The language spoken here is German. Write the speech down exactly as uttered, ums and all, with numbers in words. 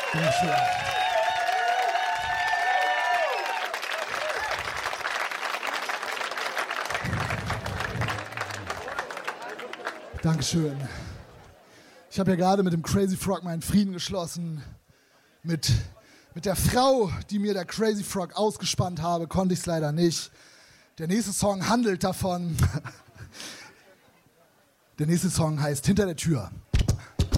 Dankeschön. Dankeschön. Ich habe ja gerade mit dem Crazy Frog meinen Frieden geschlossen. Mit, mit der Frau, die mir der Crazy Frog ausgespannt habe, konnte ich es leider nicht. Der nächste Song handelt davon. Der nächste Song heißt Hinter der Tür.